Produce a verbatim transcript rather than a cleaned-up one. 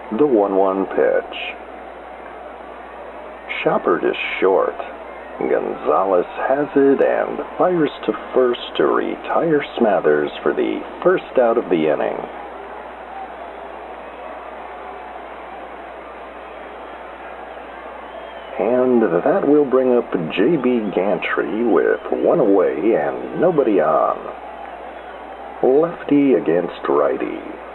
The one one pitch. Shopper is short. Gonzalez has it and fires to first to retire Smathers for the first out of the inning. And that will bring up J B Gantry with one away and nobody on. Lefty against righty.